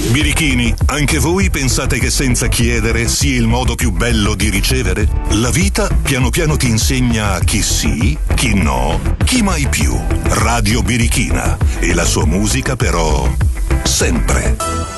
Birichini, anche voi pensate che senza chiedere sia il modo più bello di ricevere? La vita piano piano ti insegna chi sì, chi no, chi mai più. Radio Birichina e la sua musica però sempre.